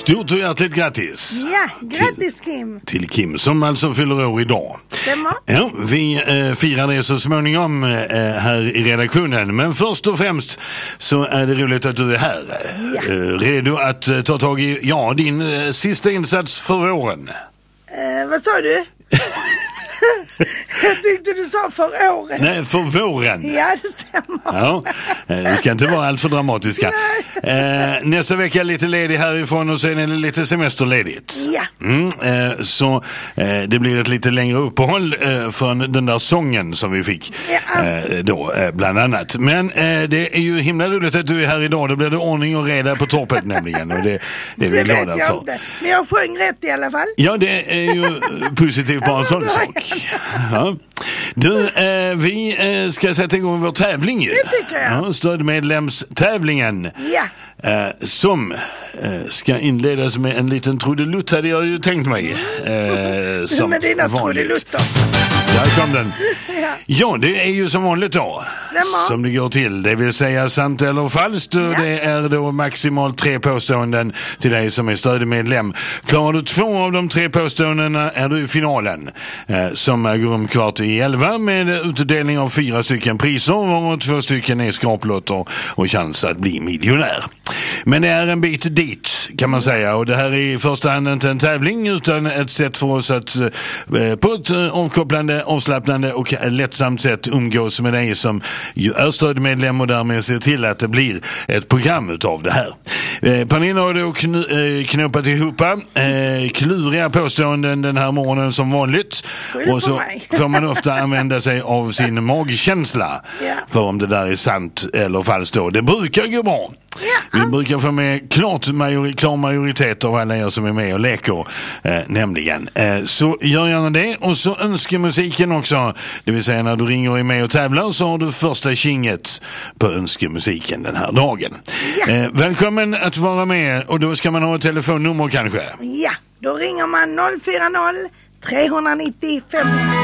Stort och hjärtligt grattis. Ja, grattis Kim. Till Kim som alltså fyller år idag. Stämmer. Ja, vi firar det så småningom här i redaktionen. Men först och främst så är det roligt att du är här. Ja. Redo att ta tag i din sista insats för våren. Vad sa du? Jag tyckte du sa för året. Nej, för våren. Ja, det stämmer. Ja, vi ska inte vara allt för dramatiska. Nästa vecka är lite ledig härifrån och sen är det lite semesterledigt. Ja. Så det blir ett lite längre uppehåll från den där sången som vi fick då bland annat. Men det är ju himla roligt att du är här idag. Då blir det ordning och reda på torpet nämligen. Och det är vi glada för. Inte. Men jag sjöng rätt i alla fall. Ja, det är ju positivt på en sån sak. Ja. Du, vi ska sätta igång vår tävling ju. Det tycker jag. Ja, stödmedlemstävlingen. Ja. Som ska inledas med en liten trudelutt hade jag ju tänkt mig. Som med dina vanligt. trudelutter. Där kom den. Ja, det är ju som vanligt då. Stämmer. Som det går till. Det vill säga sant eller falskt. Ja. Det är då maximalt 3 påståenden till dig som är stödmedlem. Klarar du 2 av de 3 påståendena är du i finalen. Som äger rum 11:15 med utdelning av 4 stycken priser. Och 2 stycken är skraplotter och chans att bli miljonär. Men det är en bit dit kan man säga. Och det här är i första hand inte en tävling utan ett sätt för oss att på ett avkopplande, avslappnande och lättsamt sätt umgås med dig som ju är stödmedlem och därmed ser till att det blir ett program utav det här. Pernilla har då knoppat ihop kluriga påståenden den här morgonen som vanligt. Och så får man ofta använda sig av sin magkänsla för om det där är sant eller falskt då. Det brukar gå bra. Vi brukar få med klar majoritet av alla er som är med och leker nämligen. Så gör gärna det. Och så önskemusiken också. Det vill säga när du ringer och är med och tävlar så har du första kinget på önskemusiken den här dagen. Välkommen att vara med. Och då ska man ha ett telefonnummer kanske. Ja, då ringer man 040 390 500.